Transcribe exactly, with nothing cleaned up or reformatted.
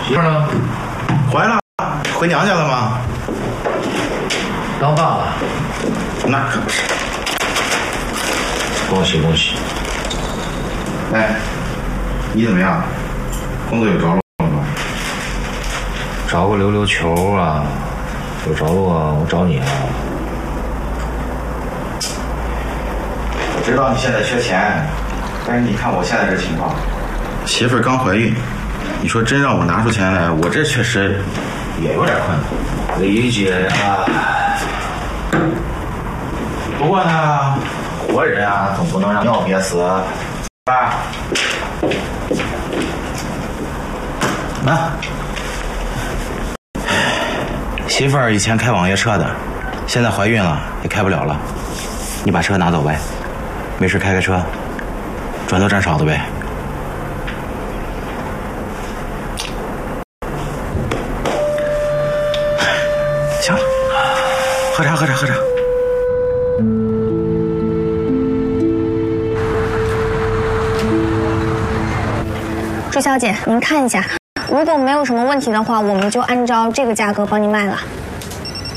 媳妇呢？ 怀了，回娘家了吗？ 当爸了。 那可不是。 恭喜恭喜！ 哎，你怎么样？工作有着落了吗？ 找个溜溜球啊，有着落啊，我找你啊。 我知道你现在缺钱，但是你看我现在这情况，媳妇儿刚怀孕，你说真让我拿出钱来，我这确实也有点困难。 理解啊。 不过呢，活人啊，总不能让尿憋死，吧？那媳妇儿以前开网约车的，现在怀孕了也开不了了，你把车拿走呗，没事开开车，赚多赚少的呗。行了，喝茶喝茶喝茶。 朱小姐，您看一下，如果没有什么问题的话，我们就按照这个价格帮你卖了。